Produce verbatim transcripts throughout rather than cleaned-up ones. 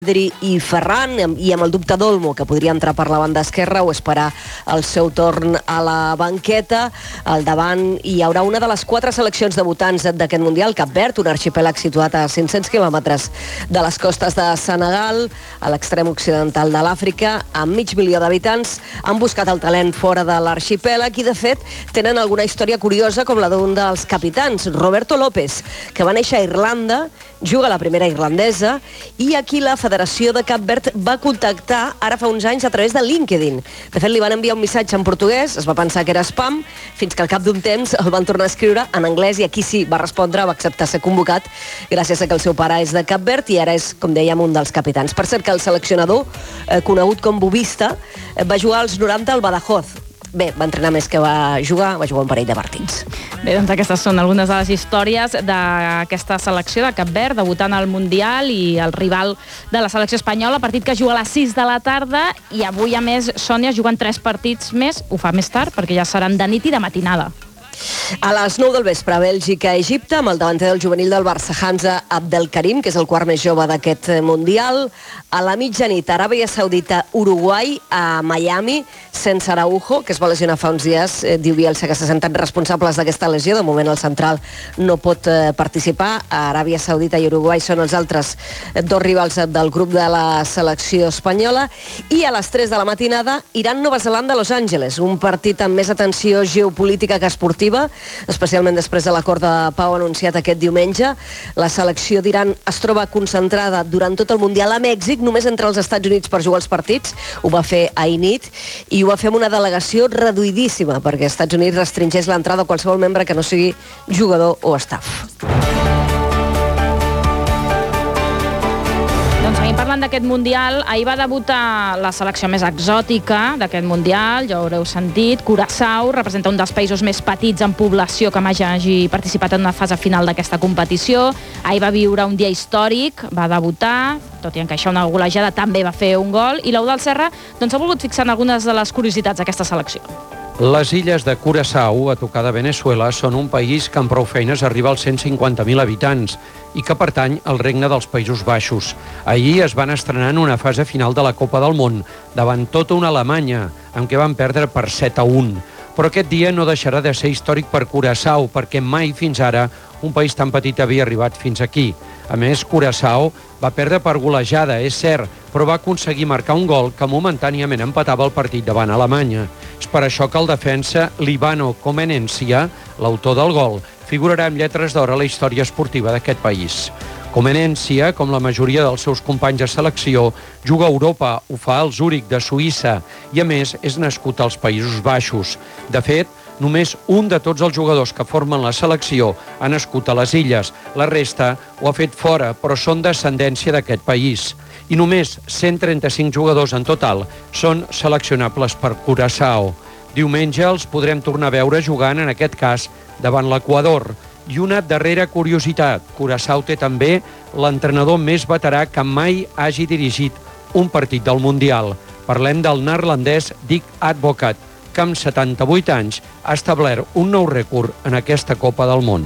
Pedri i Ferran, i amb el dubte d'Olmo, que podria entrar per la banda esquerra o esperar el seu torn a la banqueta. Al davant hi haurà una de les quatre seleccions debutants d'aquest Mundial, Cap Verd, un arxipèlag situat a cinc-cents quilòmetres de les costes de Senegal, a l'extrem occidental de l'Àfrica, amb mig milió d'habitants. Han buscat el talent fora de l'arxipèlag i, de fet, tenen alguna història curiosa, com la d'un dels capitans, Roberto López, que va néixer a Irlanda, juga a la primera irlandesa, i aquí la Federació de Cap Verd va contactar ara fa uns anys a través de LinkedIn. De fet, li van enviar un missatge en portuguès, es va pensar que era spam, fins que al cap d'un temps el van tornar a escriure en anglès i aquí sí, va respondre, va acceptar ser convocat gràcies a que el seu pare és de Cap Verd i ara és, com dèiem, un dels capitans. Per cert, que el seleccionador, eh, conegut com Bobista, eh, va jugar als noranta al Badajoz. Bé, va entrenar més que va jugar, va jugar un parell de partits. Bé, doncs aquestes són algunes de les històries d'aquesta selecció de Cap Verd, debutant al Mundial, i el rival de la selecció espanyola, partit que juga a les sis de la tarda, i avui, a més, Sònia, juguen tres partits més, ho fa més tard, perquè ja seran de nit i de matinada. A les nou del vespre, Bèlgica-Egipte, amb el davanter del juvenil del Barça, Hamza Abdelkarim, que és el quart més jove d'aquest Mundial. A la mitjanit, Aràbia Saudita-Uruguai, a Miami, sense Araujo, que es va lesionar fa uns dies. Eh, diu Bielsa que se senten responsables d'aquesta lesió. De moment el central no pot eh, participar. A Aràbia Saudita i Uruguai són els altres eh, dos rivals del grup de la selecció espanyola. I a les tres de la matinada, Iran-Nova Zelanda-Los Angeles, un partit amb més atenció geopolítica que esportiva, especialment després de l'acord de pau anunciat aquest diumenge. La selecció d'Iran es troba concentrada durant tot el Mundial a Mèxic, només entre els Estats Units per jugar els partits. Ho va fer ahir nit i ho va fer amb una delegació reduïdíssima, perquè els Estats Units restringeix l'entrada a qualsevol membre que no sigui jugador o staff. Doncs seguim parlant d'aquest Mundial. Ahir va debutar la selecció més exòtica d'aquest Mundial, ja ho haureu sentit. Curaçao representa un dels països més petits en població que mai hagi participat en una fase final d'aquesta competició. Ahir va viure un dia històric, va debutar, tot i encaixar una golejada també va fer un gol, i l'Eudald Serra doncs, ha volgut fixar en algunes de les curiositats d'aquesta selecció. Les illes de Curaçao, a tocar de Veneçuela, són un país que amb prou feines arriba als cent cinquanta mil habitants i que pertany al Regne dels Països Baixos. Ahir es van estrenar en una fase final de la Copa del Món, davant tota una Alemanya, amb què van perdre per set a un. Però aquest dia no deixarà de ser històric per Curaçao, perquè mai fins ara un país tan petit havia arribat fins aquí. A més, Curaçao va perdre per golejada, és cert, però va aconseguir marcar un gol que momentàniament empatava el partit davant Alemanya. És per això que el defensa Libano Comenencia, l'autor del gol, figurarà amb lletres d'or a la història esportiva d'aquest país. Comenencia, com la majoria dels seus companys de selecció, juga a Europa, ho fa al Zúrich de Suïssa i, a més, és nascut als Països Baixos. De fet, només un de tots els jugadors que formen la selecció ha nascut a les illes. La resta ho ha fet fora, però són descendència d'aquest país. I només cent trenta-cinc jugadors en total són seleccionables per Curaçao. Diumenge els podrem tornar a veure jugant, en aquest cas, davant l'Equador. I una darrera curiositat, Curaçao té també l'entrenador més veterà que mai hagi dirigit un partit del Mundial. Parlem del neerlandès Dick Advocaat, que amb setanta-vuit anys ha establert un nou rècord en aquesta Copa del Món.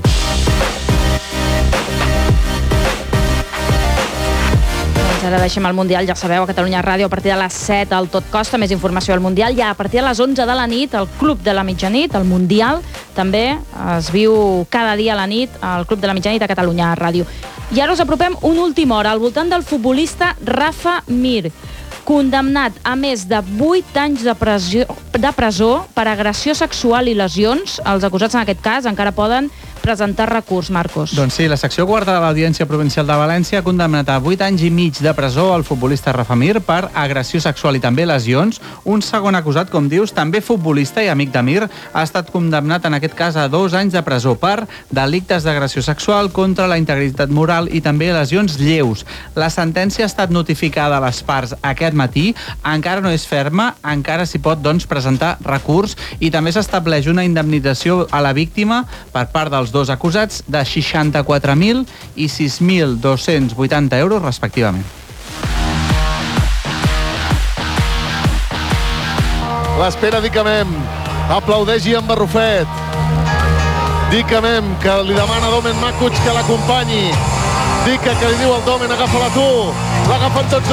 Ara deixem el Mundial, ja sabeu, a Catalunya Ràdio a partir de les set al Tot Costa. Més informació al Mundial. Ja a partir de les onze de la nit, el Club de la Mitjanit, el Mundial, també es viu cada dia a la nit al Club de la Mitjanit a Catalunya Ràdio. I ara us apropem una última hora al voltant del futbolista Rafa Mir, condemnat a més de vuit anys de presó, de presó per agressió sexual i lesions. Els acusats en aquest cas encara poden presentar recurs, Marcos. Doncs sí, la secció quarta de l'Audiència Provincial de València ha condemnat a vuit anys i mig de presó al futbolista Rafa Mir per agressió sexual i també lesions. Un segon acusat, com dius, també futbolista i amic de Mir, ha estat condemnat en aquest cas a dos anys de presó per delictes d'agressió sexual contra la integritat moral i també lesions lleus. La sentència ha estat notificada a les parts aquest matí, encara no és ferma, encara s'hi pot, doncs, presentar recurs i també s'estableix una indemnització a la víctima per part dels dos acusats de seixanta-quatre mil i sis mil dos-cents vuitanta euros respectivament. L'espera Dicamem, aplaudeix Ian Barrufet. Dicamem, que li demana a Domen Makuch que l'acompanyi. Dica que li diu al Domen, agafa-la tu. L'agafen tots dos.